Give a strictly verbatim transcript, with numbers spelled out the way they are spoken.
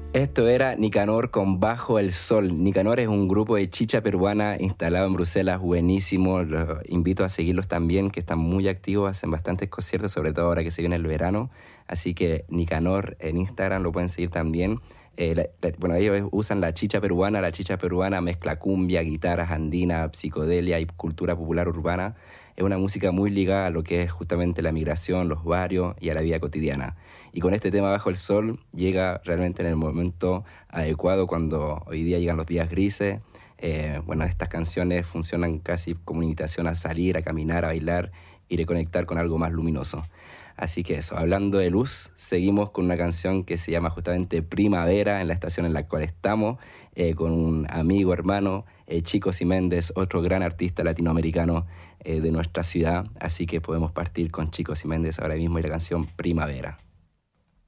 Esto era Nicanor con Bajo el Sol. Nicanor es un grupo de chicha peruana instalado en Bruselas, buenísimo. Los invito a seguirlos también, que están muy activos, hacen bastantes conciertos, sobre todo ahora que se viene el verano. Así que Nicanor en Instagram lo pueden seguir también. Eh, la, la, bueno, ellos usan la chicha peruana. La chicha peruana mezcla cumbia, guitarras andinas, psicodelia y cultura popular urbana. Es una música muy ligada a lo que es justamente la migración, los barrios y a la vida cotidiana. Y con este tema Bajo el Sol llega realmente en el momento adecuado cuando hoy día llegan los días grises. Eh, bueno, estas canciones funcionan casi como una invitación a salir, a caminar, a bailar y reconectar con algo más luminoso. Así que eso, hablando de luz, seguimos con una canción que se llama justamente Primavera, en la estación en la cual estamos, eh, con un amigo, hermano, eh, Chico Ciméndez, otro gran artista latinoamericano eh, de nuestra ciudad. Así que podemos partir con Chico Ciméndez ahora mismo y la canción Primavera.